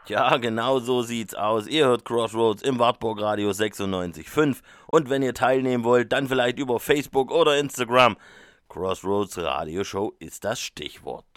Ja, genau so sieht's aus. Ihr hört Crossroads im Wartburg Radio 96.5 und wenn ihr teilnehmen wollt, dann vielleicht über Facebook oder Instagram. Crossroads Radio Show ist das Stichwort.